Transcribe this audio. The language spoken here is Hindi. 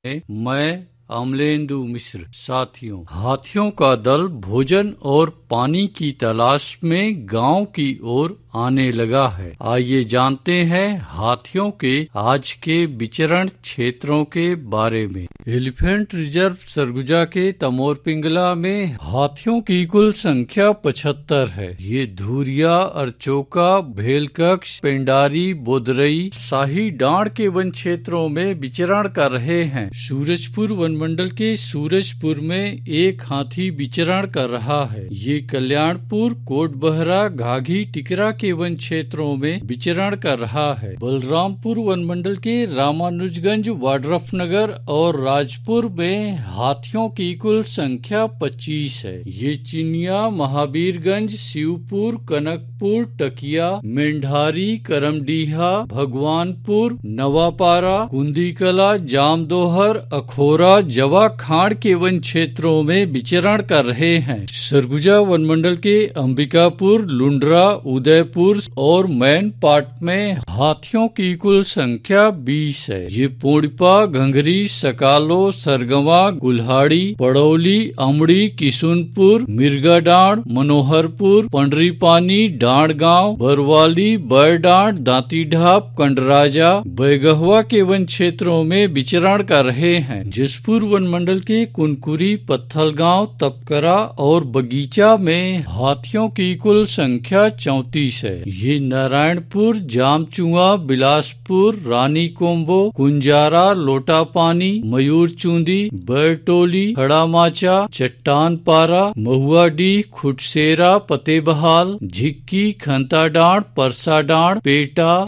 मैं अमलेंदु मिश्र। साथियों, हाथियों का दल भोजन और पानी की तलाश में गांव की ओर आने लगा है। आइए जानते हैं हाथियों के आज के विचरण क्षेत्रों के बारे में। एलिफेंट रिजर्व सरगुजा के तमोर पिंगला में हाथियों की कुल संख्या 75 है। ये धुरिया, अरचोका, भेलकक्ष, पेंडारी, बोदरई, शाही डांड के वन क्षेत्रों में विचरण कर रहे हैं। सूरजपुर वन मंडल के सूरजपुर में एक हाथी विचरण कर रहा है। ये कल्याणपुर, कोटबहरा, घाघी, टिकरा के वन क्षेत्रों में विचरण कर रहा है। बलरामपुर वन मंडल के रामानुजगंज, वाड्रफनगर और राजपुर में हाथियों की कुल संख्या 25 है। ये चिनिया, महावीरगंज, शिवपुर, कनकपुर, टकिया, मेंढारी, करमडीहा, भगवानपुर, नवापारा, कुंदीकला, जामदोहर, अखोरा, जवा खाड़ के वन क्षेत्रों में विचरण कर रहे हैं। सरगुजा वन मंडल के अंबिकापुर, लुंड्रा, उदयपुर और मैनपाट में हाथियों की कुल संख्या 20 है। ये पोड़िपा, घंघरी, सकालो, सरगवा, गुल्हाड़ी, पड़ौली, अमड़ी, किशुनपुर, मिर्गाडांड, मनोहरपुर, पंडरीपानी, डांड गांव, बरवाली, बरडांड, दांतीढाप, कंडराजा, बैगहवा के वन क्षेत्रों में विचरण कर रहे हैं। जसपुर वन मंडल के कुनकुरी, पत्थलगांव, तपकरा और बगीचा में हाथियों की कुल संख्या 34 है। ये नारायणपुर, जामचुआ, बिलासपुर, रानी कोम्बो, कुंजारा, लोटापानी, मयूरचूंदी, बैरटोली, खड़ामाचा, चट्टानपारा, महुआडीह, खुटसेरा, पतेबहाल, झिक्की, खंताडांड, परसाडांड, पेटा,